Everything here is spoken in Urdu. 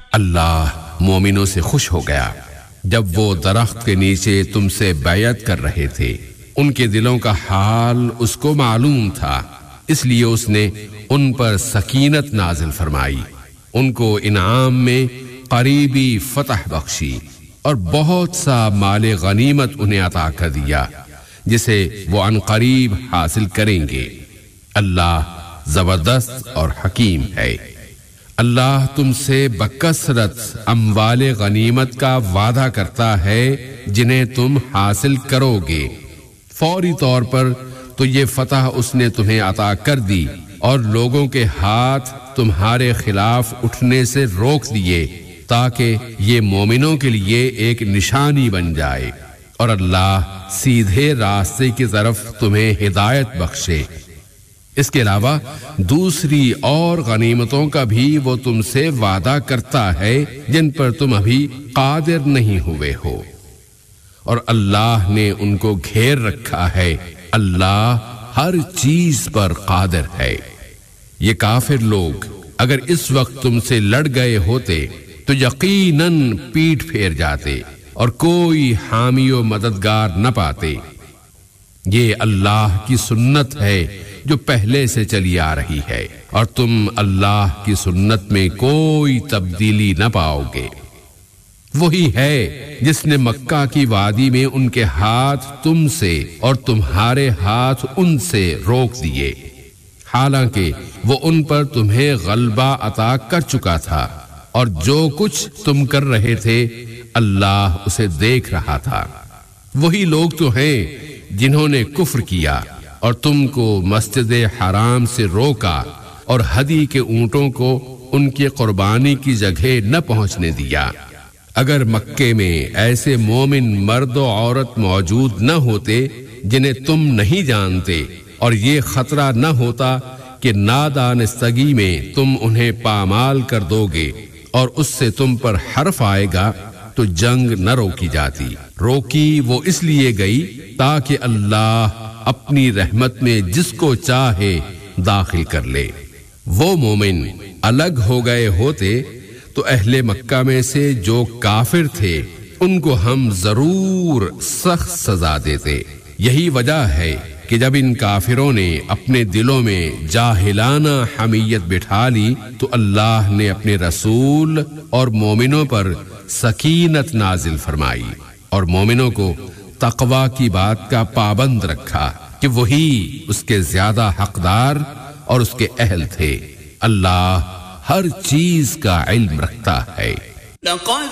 اللہ مومنوں سے خوش ہو گیا جب وہ درخت کے نیچے تم سے بیعت کر رہے تھے. ان کے دلوں کا حال اس کو معلوم تھا، اس لیے اس نے ان پر سکینت نازل فرمائی، ان کو انعام میں قریبی فتح بخشی اور بہت سا مال غنیمت انہیں عطا کر دیا جسے وہ عن قریب حاصل کریں گے. اللہ زبردست اور حکیم ہے. اللہ تم سے بکثرت اموال غنیمت کا وعدہ کرتا ہے جنہیں تم حاصل کرو گے. فوری طور پر تو یہ فتح اس نے تمہیں عطا کر دی اور لوگوں کے ہاتھ تمہارے خلاف اٹھنے سے روک دیے تاکہ یہ مومنوں کے لیے ایک نشانی بن جائے اور اللہ سیدھے راستے کی طرف تمہیں ہدایت بخشے. اس کے علاوہ دوسری اور غنیمتوں کا بھی وہ تم سے وعدہ کرتا ہے جن پر تم ابھی قادر نہیں ہوئے ہو، اور اللہ نے ان کو گھیر رکھا ہے. اللہ ہر چیز پر قادر ہے. یہ کافر لوگ اگر اس وقت تم سے لڑ گئے ہوتے تو یقیناً پیٹ پھیر جاتے اور کوئی حامی و مددگار نہ پاتے. یہ اللہ کی سنت ہے جو پہلے سے چلی آ رہی ہے اور تم اللہ کی سنت میں کوئی تبدیلی نہ پاؤ گے. وہی ہے جس نے مکہ کی وادی میں ان کے ہاتھ تم سے اور تمہارے ہاتھ ان سے روک دیے، حالانکہ وہ ان پر تمہیں غلبہ عطا کر چکا تھا، اور جو کچھ تم کر رہے تھے اللہ اسے دیکھ رہا تھا. وہی لوگ تو ہیں جنہوں نے کفر کیا اور تم کو مسجد حرام سے روکا اور ہدی کے اونٹوں کو ان کی قربانی کی جگہ نہ پہنچنے دیا. اگر مکے میں ایسے مومن مرد و عورت موجود نہ ہوتے جنہیں تم نہیں جانتے اور یہ خطرہ نہ ہوتا کہ نادانستگی میں تم انہیں پامال کر دو گے اور اس سے تم پر حرف آئے گا تو جنگ نہ روکی جاتی. روکی وہ اس لیے گئی تاکہ اللہ اپنی رحمت میں جس کو چاہے داخل کر لے. وہ مومن الگ ہو گئے ہوتے تو اہل مکہ میں سے جو کافر تھے ان کو ہم ضرور سخت سزا دیتے. یہی وجہ ہے کہ جب ان کافروں نے اپنے دلوں میں جاہلانہ حمیت بٹھا لی تو اللہ نے اپنے رسول اور مومنوں پر سکینت نازل فرمائی اور مومنوں کو تقوی کی بات کا پابند رکھا کہ وہی اس کے زیادہ حقدار اور اس کے اہل تھے. اللہ ہر چیز کا علم رکھتا ہے.